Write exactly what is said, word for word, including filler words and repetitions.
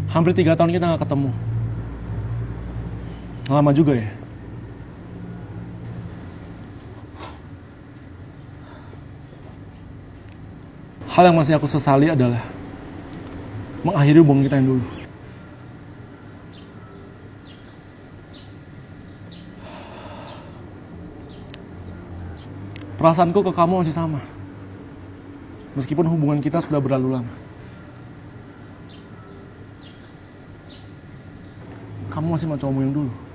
Hampir tiga tahun kita nggak ketemu. Lama juga ya. Hal yang masih aku sesali adalah mengakhiri hubungan kita yang dulu. Perasaanku ke kamu masih sama. Meskipun hubungan kita sudah berlalu lama. Kamu masih mau cowokmu yang dulu.